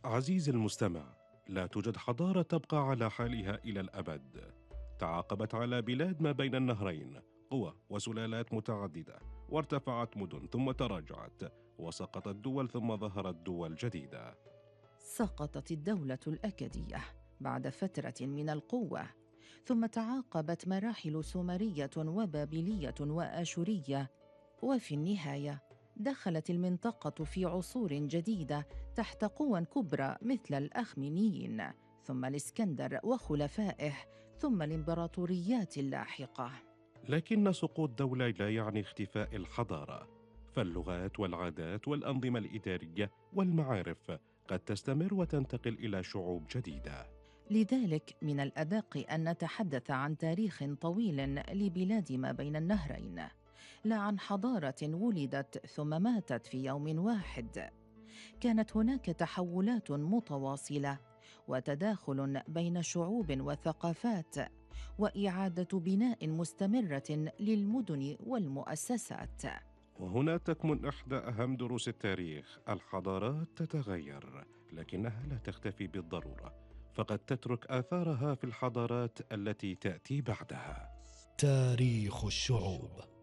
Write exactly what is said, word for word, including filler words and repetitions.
عزيزي المستمع، لا توجد حضارة تبقى على حالها إلى الأبد. تعاقبت على بلاد ما بين النهرين قوى وسلالات متعددة، وارتفعت مدن ثم تراجعت، وسقطت دول ثم ظهرت دول جديدة. سقطت الدولة الأكدية بعد فترة من القوة، ثم تعاقبت مراحل سومرية وبابلية وآشورية، وفي النهاية دخلت المنطقة في عصور جديدة تحت قوى كبرى مثل الأخمينيين، ثم الإسكندر وخلفائه، ثم الإمبراطوريات اللاحقة. لكن سقوط دولة لا يعني اختفاء الحضارة، فاللغات والعادات والأنظمة الإدارية والمعارف قد تستمر وتنتقل إلى شعوب جديدة. لذلك من الأدق أن نتحدث عن تاريخ طويل لبلاد ما بين النهرين، لا عن حضارة ولدت ثم ماتت في يوم واحد. كانت هناك تحولات متواصلة وتداخل بين شعوب وثقافات، وإعادة بناء مستمرة للمدن والمؤسسات. وهنا تكمن إحدى أهم دروس التاريخ: الحضارات تتغير، لكنها لا تختفي بالضرورة، فقد تترك آثارها في الحضارات التي تأتي بعدها. تاريخ الشعوب.